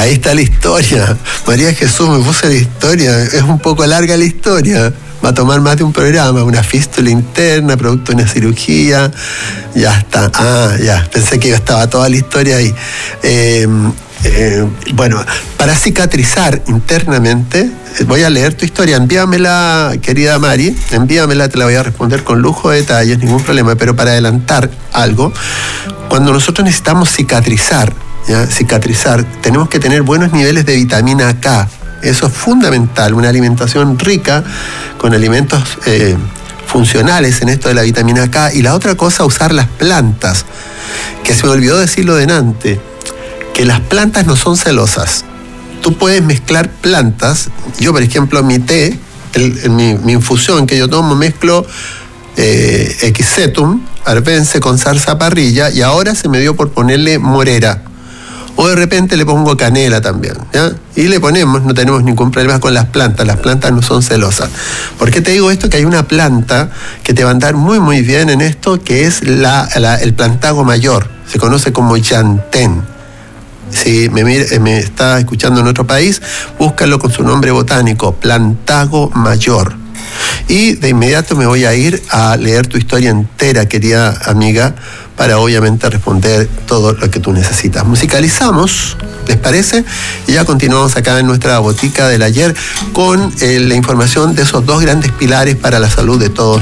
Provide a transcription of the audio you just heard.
Ahí está la historia. María Jesús, me puse la historia. Es un poco larga la historia. Va a tomar más de un programa. Una fístula interna, producto de una cirugía. Ya está. Ya. Pensé que estaba toda la historia ahí. Bueno, para cicatrizar internamente, voy a leer tu historia. Envíamela, querida Mari. Envíamela, te la voy a responder con lujo de detalles, ningún problema. Pero para adelantar algo, cuando nosotros necesitamos cicatrizar, tenemos que tener buenos niveles de vitamina K. Eso es fundamental, una alimentación rica con alimentos funcionales en esto de la vitamina K. Y la otra cosa, usar las plantas, que se me olvidó decirlo delante, que las plantas no son celosas. Tú puedes mezclar plantas. Yo, por ejemplo, mi té, mi infusión que yo tomo, mezclo Equisetum, arbense con zarza parrilla, y ahora se me dio por ponerle morera. O de repente le pongo canela también, ¿ya? Y le ponemos, no tenemos ningún problema con las plantas no son celosas. ¿Por qué te digo esto? Que hay una planta que te va a andar muy muy bien en esto, que es el plantago mayor, se conoce como llantén. Si me está escuchando en otro país, búscalo con su nombre botánico, plantago mayor. Y de inmediato me voy a ir a leer tu historia entera, querida amiga, para obviamente responder todo lo que tú necesitas. Musicalizamos, ¿les parece? Y ya continuamos acá en nuestra botica del ayer con la información de esos dos grandes pilares para la salud de todos